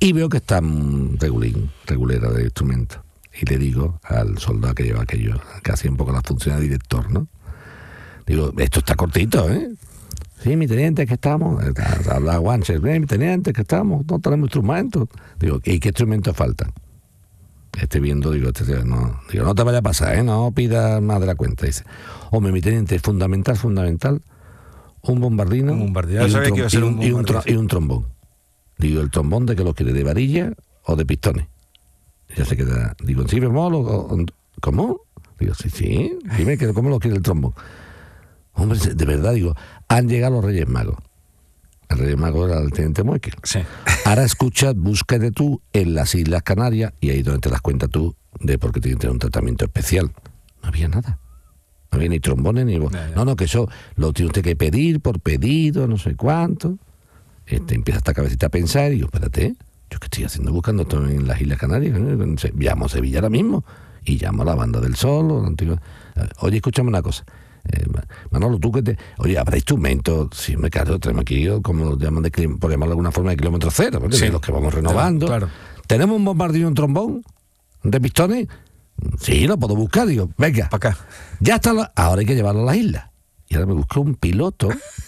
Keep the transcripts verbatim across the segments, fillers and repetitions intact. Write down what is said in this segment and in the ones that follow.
Y veo que está regulín, regulera de instrumentos. Y le digo al soldado que lleva aquello, que hacía un poco la función de director, ¿no? Digo, esto está cortito, ¿eh? Sí, mi teniente, que estamos. Habla Guanches, mi teniente, que estamos, no tenemos instrumentos. Digo, ¿y qué instrumentos faltan? Estoy viendo, digo, este, no, digo, no te vaya a pasar, ¿eh? No pidas más de la cuenta. Dice, hombre, mi teniente, es fundamental, fundamental, un bombardino, un bombardino. Y, un sabía que iba a ser un y, un, y un trombón. Digo, ¿el trombón de qué lo quiere? ¿De varilla o de pistones? Y ya se queda, digo, ¿en si bemol o cómo? Digo, sí, sí, dime, ¿cómo lo quiere el trombón? Hombre, de verdad, digo, han llegado los Reyes Magos. El Rey Mago era el teniente Moekel. Sí. Ahora escucha, búscate tú en las Islas Canarias y ahí donde te das cuenta tú de por qué tienen que tener un tratamiento especial. No había nada. No había ni trombones ni... Ya, ya. No, no, que eso lo tiene usted que pedir por pedido, no sé cuánto. Este, empieza esta cabecita a pensar y yo, espérate, ¿yo qué estoy haciendo buscando esto en las Islas Canarias? Llamo a Sevilla ahora mismo y llamo a la Banda del Sol. O la antigua... Oye, escúchame una cosa. Eh, Manolo, tú que te... Oye, ¿habrá instrumentos? Sí, me cargo, tenemos aquí, como lo llaman, de, por llamarlo de alguna forma, de kilómetro cero, ¿no? Sí. De los que vamos renovando. Claro, claro. ¿Tenemos un bombardino, un trombón? ¿De pistones? Sí, lo puedo buscar, digo, venga. Para acá. Ya está, la... ahora hay que llevarlo a las islas. Y ahora me busqué un piloto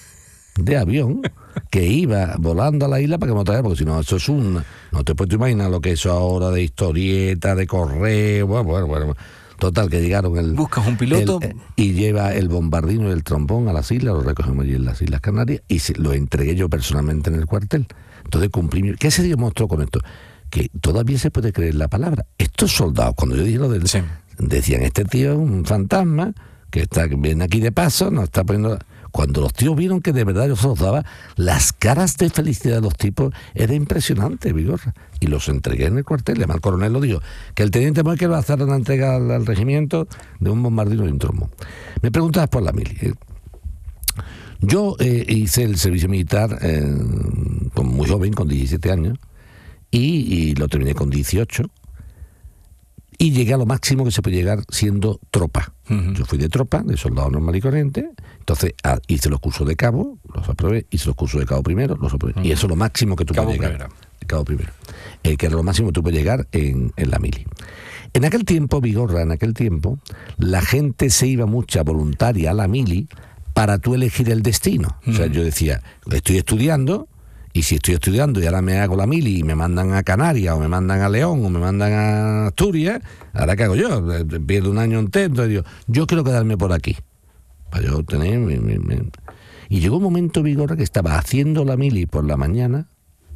de avión que iba volando a la isla para que me lo traiga, porque si no, eso es un... No te puedes imaginar lo que es eso ahora de historieta, de correo, bueno, bueno, bueno. Total, que llegaron el... Buscas un piloto... El, eh, y lleva el bombardino y el trombón a las islas, lo recogemos allí en las Islas Canarias, y se, lo entregué yo personalmente en el cuartel. Entonces cumplí... Mi, ¿qué se demostró con esto? Que todavía se puede creer la palabra. Estos soldados, cuando yo dije lo del... Sí. Decían, este tío es un fantasma, que está viene aquí de paso, nos está poniendo... Cuando los tíos vieron que de verdad yo se los daba, las caras de felicidad de los tipos era impresionante, Vigorra. Y los entregué en el cuartel. Además, el coronel lo dijo, que el teniente Moekel va a hacer una entrega al, al regimiento de un bombardino y un trombón. Me preguntabas por la mili. Yo eh, hice el servicio militar eh, muy joven, con diecisiete años, y, y lo terminé con dieciocho. Y llegué a lo máximo que se puede llegar siendo tropa. Uh-huh. Yo fui de tropa, de soldado normal y corriente. Entonces a, hice los cursos de cabo, los aprobé. Hice los cursos de cabo primero, los aprobé. Uh-huh. Y eso es lo máximo que tú puedes llegar. Primero. Cabo primero. Eh, que era lo máximo que tú puedes llegar en, en la mili. En aquel tiempo, Vigorra, en aquel tiempo, la gente se iba mucha voluntaria a la mili para tú elegir el destino. Uh-huh. O sea, yo decía, estoy estudiando... Y si estoy estudiando y ahora me hago la mili y me mandan a Canarias o me mandan a León o me mandan a Asturias, ¿ahora qué hago yo? Pierdo un año entero. Entonces digo, yo quiero quedarme por aquí. Para yo tener... Mi, mi, mi. Y llegó un momento, Vigorra, que estaba haciendo la mili por la mañana,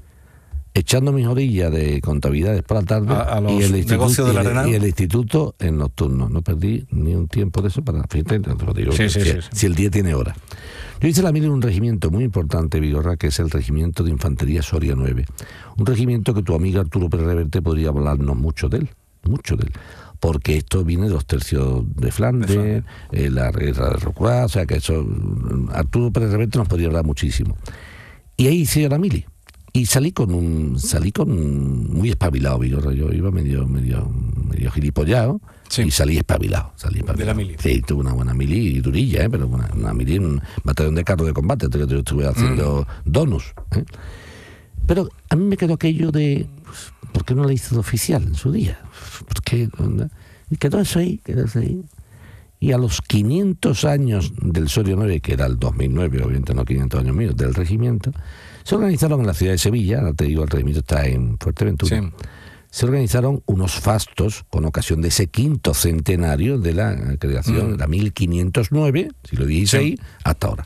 echando mis orillas de contabilidades por la tarde a, a los y, el negocios del Arenal. y el instituto en nocturno. No perdí ni un tiempo de eso para... Fíjate, lo digo, sí, sí, si, sí, sí. si el día tiene hora. Yo hice la mili en un regimiento muy importante, Vigorra, que es el Regimiento de Infantería Soria nueve. Un regimiento que tu amigo Arturo Pérez Reverte podría hablarnos mucho de él, mucho de él. Porque esto viene de los tercios de Flandes, de eh, la guerra de Rocroi, o sea que eso... Arturo Pérez Reverte nos podría hablar muchísimo. Y ahí hice yo la mili. Y salí con un... Salí con un, muy espabilado, Vigorra. Yo iba medio, medio, medio gilipollado. Sí. Y salí espabilado, salí espabilado. De la mili. Sí, tuve una buena mili y durilla, ¿eh? Pero una, una mili, un batallón de carro de combate, que yo estuve haciendo mm. donus. ¿eh? Pero a mí me quedó aquello de, pues, ¿por qué no la hice de oficial en su día? ¿Por qué? Y quedó eso ahí, quedó eso ahí. Y a los quinientos años del Soria nueve, que era el dos mil nueve, obviamente no quinientos años míos, del regimiento, se organizaron en la ciudad de Sevilla, ahora te digo, el regimiento está en Fuerteventura. Sí. Se organizaron unos fastos con ocasión de ese quinto centenario de la creación, mm. la mil quinientos nueve, siglo dieciséis, sí. hasta ahora.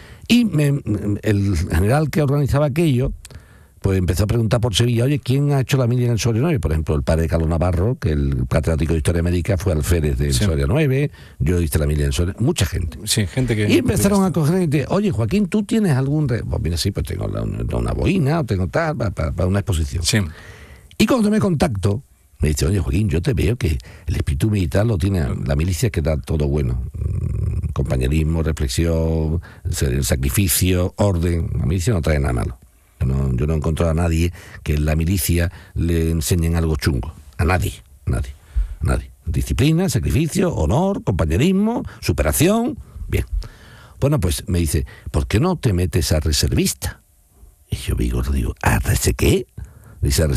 Y me, el general que organizaba aquello, pues empezó a preguntar por Sevilla, oye, ¿quién ha hecho la mili en el Soria nueve? Por ejemplo, el padre de Carlos Navarro, que el catedrático de Historia Médica fue alférez del sí. Soria nueve, yo hice la mili en el Soria, mucha gente. Sí, gente que... Y empezaron a coger gente, oye, Joaquín, ¿tú tienes algún...? Re-? Pues mira, sí, pues tengo la, una, una boina, o tengo tal, para, para, para una exposición. Sí. Y cuando tomé contacto, me dice, oye, Joaquín, yo te veo que el espíritu militar lo tiene, la milicia, que da todo bueno. Compañerismo, reflexión, sacrificio, orden. La milicia no trae nada malo. Yo no, yo no he encontrado a nadie que en la milicia le enseñen algo chungo. A nadie, a nadie, a nadie. Disciplina, sacrificio, honor, compañerismo, superación. Bien. Bueno, pues me dice, ¿por qué no te metes a reservista? Y yo digo, digo, ¿a reservista qué? Dice,